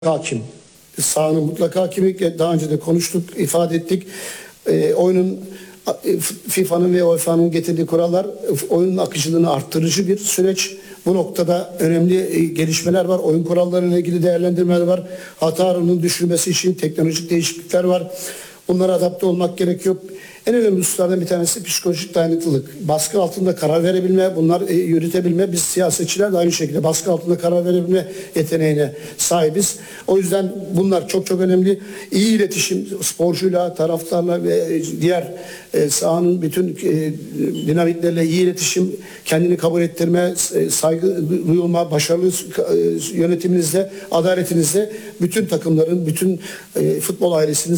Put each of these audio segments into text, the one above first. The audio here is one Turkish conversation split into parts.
hakim. Sahanın mutlak hakimi daha önce de konuştuk, ifade ettik. Oyunun FIFA'nın ve UEFA'nın getirdiği kurallar oyunun akıcılığını arttırıcı bir süreç. Bu noktada önemli gelişmeler var. Oyun kurallarıyla ilgili değerlendirmeler var. Hata oranının düşürmesi için teknolojik değişiklikler var. Bunlara adapte olmak gerekiyor. En önemli hususlardan bir tanesi psikolojik dayanıklılık. Baskı altında karar verebilme, bunlar yürütebilme. Biz siyasetçiler de aynı şekilde baskı altında karar verebilme yeteneğine sahibiz. O yüzden bunlar çok önemli. İyi iletişim, sporcuyla, taraftarla ve diğer sahanın bütün dinamiklerle iyi iletişim, kendini kabul ettirme, saygı duyulma, başarılı yönetiminizde, adaletinizde bütün takımların, bütün futbol ailesinin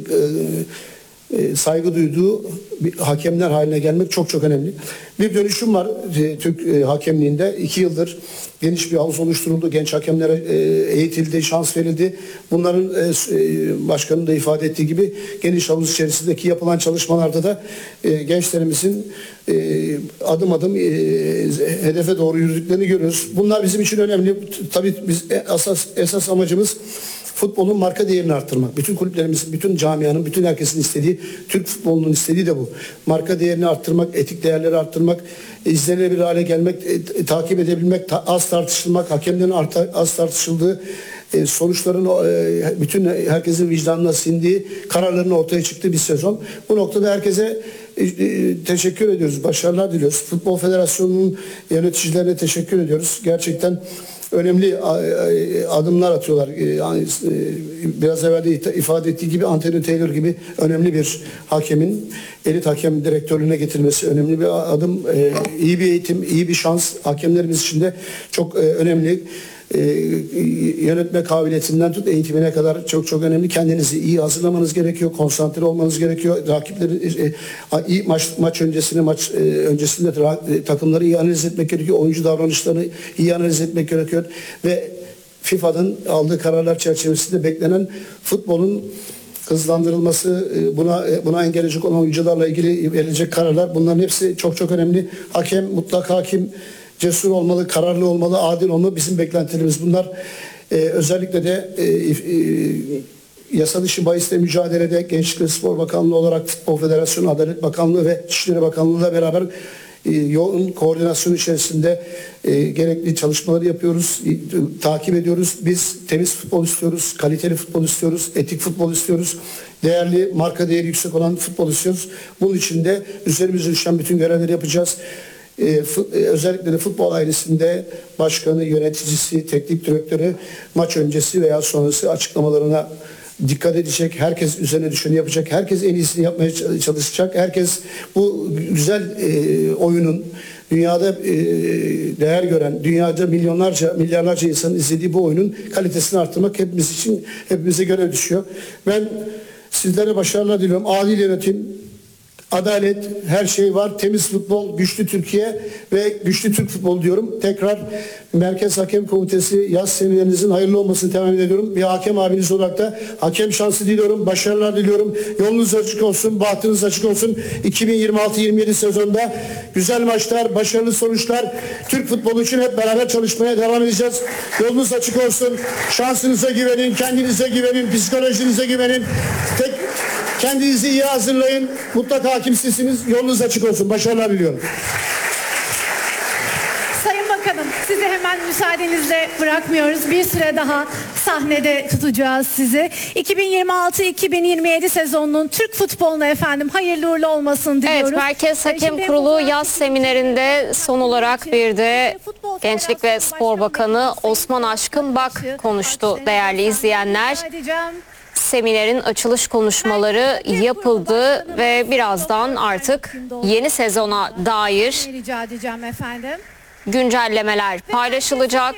saygı duyduğu hakemler haline gelmek çok önemli. Bir dönüşüm var Türk hakemliğinde. 2 yıldır geniş bir havuz oluşturuldu. Genç hakemlere eğitildi, şans verildi. Bunların başkanın da ifade ettiği gibi geniş havuz içerisindeki yapılan çalışmalarda da gençlerimizin adım adım hedefe doğru yürüdüklerini görüyoruz. Bunlar bizim için önemli. Tabii biz esas amacımız futbolun marka değerini arttırmak. Bütün kulüplerimizin, bütün camianın, bütün herkesin istediği, Türk futbolunun istediği de bu. Marka değerini arttırmak, etik değerleri arttırmak, izlenebilir hale gelmek, takip edebilmek, az tartışılmak, hakemlerin az tartışıldığı, sonuçların bütün herkesin vicdanına sindiği, kararların ortaya çıktığı bir sezon. Bu noktada herkese teşekkür ediyoruz, başarılar diliyoruz. Futbol Federasyonu'nun yöneticilerine teşekkür ediyoruz. Gerçekten önemli adımlar atıyorlar. Biraz evvel de ifade ettiği gibi Anthony Taylor gibi önemli bir hakemin elit hakem direktörlüğüne getirilmesi önemli bir adım. İyi bir eğitim, iyi bir şans hakemlerimiz için de çok önemli. Yönetme kabiliyetinden tut eğitimine kadar çok önemli. Kendinizi iyi hazırlamanız gerekiyor. Konsantre olmanız gerekiyor. Rakipleri iyi maç öncesinde takımları iyi analiz etmek gerekiyor. Oyuncu davranışlarını iyi analiz etmek gerekiyor ve FIFA'nın aldığı kararlar çerçevesinde beklenen futbolun hızlandırılması, buna engelleyecek olan oyuncularla ilgili verilecek kararlar, bunların hepsi çok önemli. Hakem, mutlak hakim cesur olmalı, kararlı olmalı, adil olmalı. Bizim beklentilerimiz bunlar. Özellikle de yasa dışı bahisle mücadelede Gençlik ve Spor Bakanlığı olarak Futbol Federasyonu, Adalet Bakanlığı ve İçişleri Bakanlığı'yla beraber yoğun koordinasyon içerisinde gerekli çalışmaları yapıyoruz, takip ediyoruz. Biz temiz futbol istiyoruz, kaliteli futbol istiyoruz, etik futbol istiyoruz, değerli, marka değeri yüksek olan futbol istiyoruz. Bunun için de üzerimize düşen bütün görevleri yapacağız. Özellikle de futbol ailesinde başkanı, yöneticisi, teknik direktörü maç öncesi veya sonrası açıklamalarına dikkat edecek. Herkes üzerine düşeni yapacak. Herkes en iyisini yapmaya çalışacak. Herkes bu güzel oyunun dünyada değer gören, dünyada milyarlarca insanın izlediği bu oyunun kalitesini arttırmak hepimize görev düşüyor. Ben sizlere başarılar diliyorum. Adil yönetim, adalet, her şey var. Temiz futbol, güçlü Türkiye ve güçlü Türk futbolu diyorum. Tekrar Merkez Hakem Komitesi yaz seminerinizin hayırlı olmasını temenni ediyorum. Bir hakem abiniz olarak da hakem şansı diliyorum. Başarılar diliyorum. Yolunuz açık olsun, bahtınız açık olsun. 2026-27 sezonda güzel maçlar, başarılı sonuçlar. Türk futbolu için hep beraber çalışmaya devam edeceğiz. Yolunuz açık olsun. Şansınıza güvenin, kendinize güvenin, psikolojinize güvenin. Kendinizi iyi hazırlayın. Mutlak hakim sizsiniz. Yolunuz açık olsun. Başarılar diliyorum. Sayın Bakanım, sizi hemen müsaadenizle bırakmıyoruz. Bir süre daha sahnede tutacağız sizi. 2026-2027 sezonunun Türk futboluna efendim hayırlı uğurlu olmasını diliyoruz. Evet, Merkez Hakem Kurulu yaz seminerinde son olarak bir de Gençlik ve Spor Bakanı Osman Aşkın Bak konuştu değerli izleyenler. Seminerin açılış konuşmaları yapıldı ve birazdan artık yeni sezona dair güncellemeler paylaşılacak.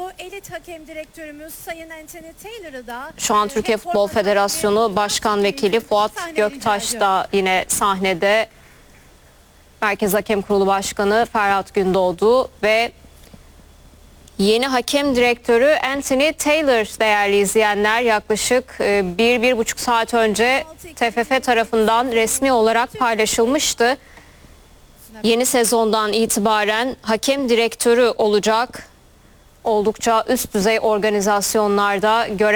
Şu an Türkiye Futbol Federasyonu Başkan Vekili Fuat Göktaş da yine sahnede. Merkez Hakem Kurulu Başkanı Ferhat Gündoğdu ve yeni hakem direktörü Anthony Taylor değerli izleyenler yaklaşık 1-1,5 saat önce TFF tarafından resmi olarak paylaşılmıştı. Yeni sezondan itibaren hakem direktörü olacak oldukça üst düzey organizasyonlarda görev